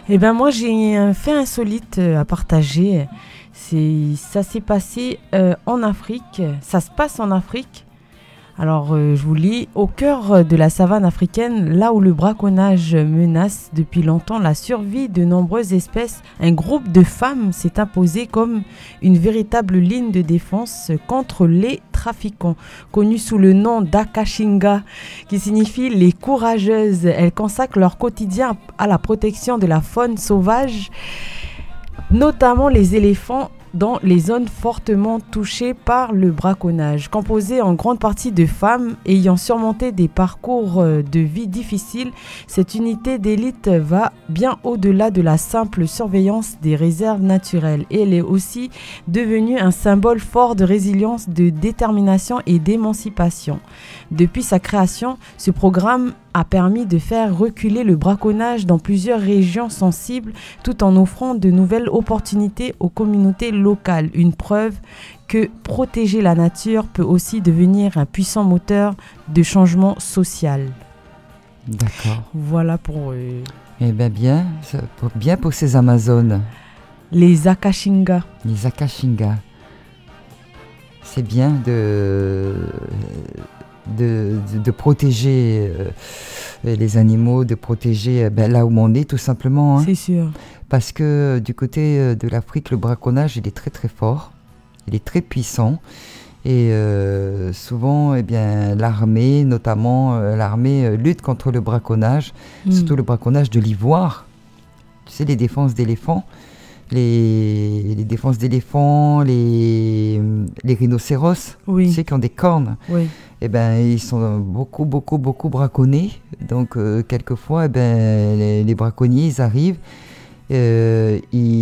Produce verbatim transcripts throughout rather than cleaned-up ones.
Eh ben moi j'ai un fait insolite euh, à partager. C'est, ça s'est passé euh, en Afrique. Ça se passe en Afrique. Alors euh, je vous lis, au cœur de la savane africaine, là où le braconnage menace depuis longtemps la survie de nombreuses espèces, un groupe de femmes s'est imposé comme une véritable ligne de défense contre les trafiquants, connus sous le nom d'Akashinga, qui signifie les courageuses. Elles consacrent leur quotidien à la protection de la faune sauvage, notamment les éléphants dans les zones fortement touchées par le braconnage. Composée en grande partie de femmes ayant surmonté des parcours de vie difficiles, cette unité d'élite va bien au-delà de la simple surveillance des réserves naturelles. Et elle est aussi devenue un symbole fort de résilience, de détermination et d'émancipation. Depuis sa création, ce programme a permis de faire reculer le braconnage dans plusieurs régions sensibles tout en offrant de nouvelles opportunités aux communautés locales. Une preuve que protéger la nature peut aussi devenir un puissant moteur de changement social. D'accord. Voilà pour euh, Eh bien, bien, pour, bien pour ces Amazones. Les Akashinga. Les Akashinga. C'est bien de... De, de, de protéger euh, les animaux, de protéger ben, là où on est tout simplement. Hein. C'est sûr. Parce que du côté de l'Afrique, le braconnage, il est très très fort, il est très puissant. Et euh, souvent, eh bien, l'armée, notamment euh, l'armée, euh, lutte contre le braconnage, mmh. surtout le braconnage de l'ivoire. Tu sais, les défenses d'éléphants. Les, les défenses d'éléphants, les, les rhinocéros, oui. tu sais, qui ont des cornes, oui. eh ben, ils sont beaucoup, beaucoup, beaucoup braconnés. Donc, euh, quelquefois, eh ben, les, les braconniers, ils arrivent, euh,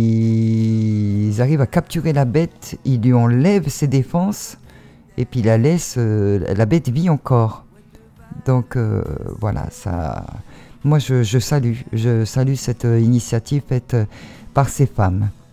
ils, ils arrivent à capturer la bête, ils lui enlèvent ses défenses, et puis la laissent, euh, la bête vit encore. Donc, euh, voilà, ça... Moi, je, je salue, je salue cette euh, initiative faite... Euh, par ces femmes.